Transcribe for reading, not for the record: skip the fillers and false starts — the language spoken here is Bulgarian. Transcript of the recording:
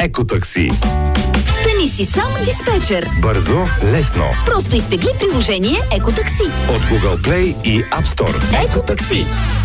Екотакси. Стани си сам диспетчер. Бързо, лесно. Просто изтегли приложение Екотакси. От Google Play и App Store. Екотакси.